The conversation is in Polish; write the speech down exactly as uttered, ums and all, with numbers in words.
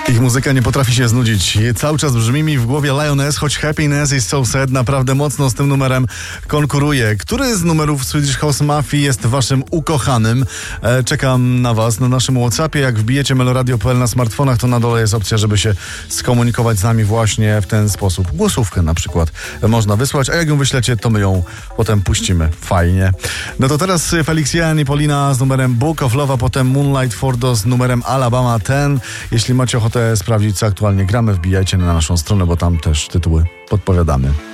Ich muzyka nie potrafi się znudzić. Cały czas brzmi mi w głowie Lioness, choć Happiness is so sad naprawdę mocno z tym numerem konkuruje. Który z numerów Swedish House Mafii jest waszym ukochanym? E, czekam na was na naszym WhatsAppie. Jak wbijecie meloradio kropka p l na smartfonach, to na dole jest opcja, żeby się skomunikować z nami właśnie w ten sposób. Głosówkę na przykład można wysłać, a jak ją wyślecie, to my ją potem puścimy. Fajnie. No to teraz Felix Jan i Polina z numerem Book of Love, a potem Moonlight Fordo z numerem Alabama ten. Jeśli macie ochotę sprawdzić, co aktualnie gramy, wbijajcie na naszą stronę, bo tam też tytuły podpowiadamy.